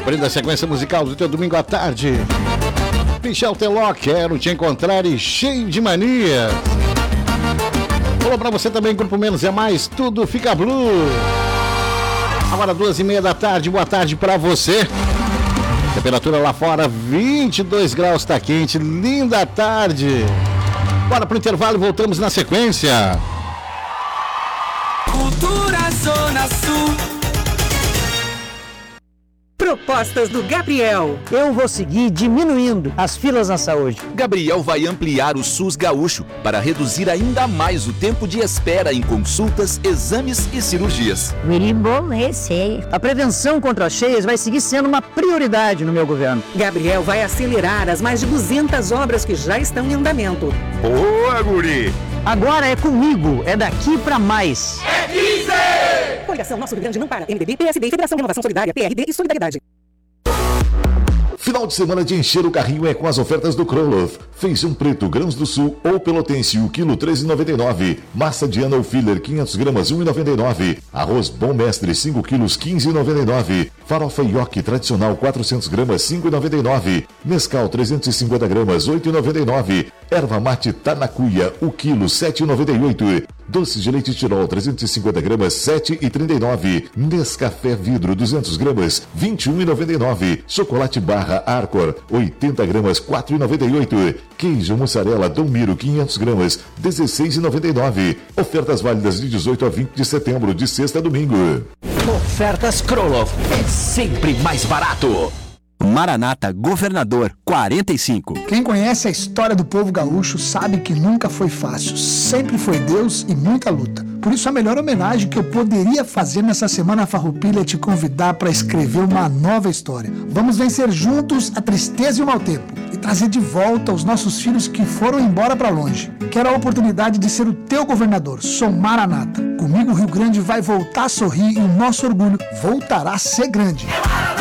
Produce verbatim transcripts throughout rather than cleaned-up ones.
Prenda a sequência musical do teu domingo à tarde. Michel Teló, quero te encontrar e cheio de mania. Falou pra você também, Grupo Menos é Mais, tudo fica blue. Agora duas e meia da tarde, boa tarde pra você. Temperatura lá fora, vinte e dois graus, tá quente, linda tarde. Bora pro intervalo e voltamos na sequência. Cultura Zona Sul. Propostas do Gabriel. Eu vou seguir diminuindo as filas na saúde. Gabriel vai ampliar o SUS Gaúcho para reduzir ainda mais o tempo de espera em consultas, exames e cirurgias. A prevenção contra as cheias vai seguir sendo uma prioridade no meu governo. Gabriel vai acelerar as mais de duzentas obras que já estão em andamento. Boa, guri! Agora é comigo, é daqui pra mais. É quinze! Coligação Nosso Rio Grande não para. M D B, P S D, Federação Renovação Solidária, P R D e Solidariedade. Final de semana de encher o carrinho é com as ofertas do Kroloff. Feijão preto, grãos do sul ou pelotense, o quilo treze reais e noventa e nove centavos. Massa Diana ou filler, quinhentas gramas, um real e noventa e nove centavos. Arroz Bom Mestre, cinco quilos, quinze reais e noventa e nove centavos. Farofa Yoki tradicional, quatrocentas gramas, cinco reais e noventa e nove centavos. Mescal, trezentas e cinquenta gramas, oito reais e noventa e nove centavos. Erva mate Tanacuia, o quilo, sete reais e noventa e oito centavos. Doce de leite Tirol, trezentas e cinquenta gramas, sete reais e trinta e nove centavos. Nescafé Vidro, duzentas gramas, vinte e um reais e noventa e nove centavos. Chocolate Barra Arcor, oitenta gramas, quatro reais e noventa e oito centavos. Queijo mussarela Dom Miro, quinhentas gramas, dezesseis reais e noventa e nove centavos. Ofertas válidas de dezoito a vinte de setembro, de sexta a domingo. Ofertas Kroloff é sempre mais barato. Maranata Governador quarenta e cinco. Quem conhece a história do povo gaúcho sabe que nunca foi fácil, sempre foi Deus e muita luta. Por isso a melhor homenagem que eu poderia fazer nessa Semana Farroupilha é te convidar para escrever uma nova história. Vamos vencer juntos a tristeza e o mau tempo e trazer de volta os nossos filhos que foram embora para longe. Quero a oportunidade de ser o teu governador. Sou Maranata. Comigo o Rio Grande vai voltar a sorrir e o nosso orgulho voltará a ser grande.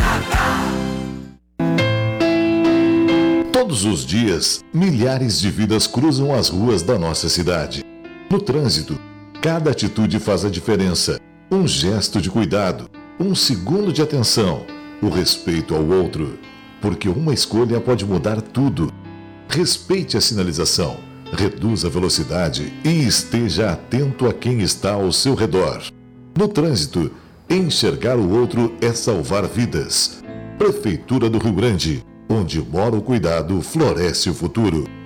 Todos os dias, milhares de vidas cruzam as ruas da nossa cidade. No trânsito, cada atitude faz a diferença. Um gesto de cuidado, um segundo de atenção, o respeito ao outro. Porque uma escolha pode mudar tudo. Respeite a sinalização, reduza a velocidade e esteja atento a quem está ao seu redor. No trânsito, enxergar o outro é salvar vidas. Prefeitura do Rio Grande. Onde mora o cuidado, floresce o futuro.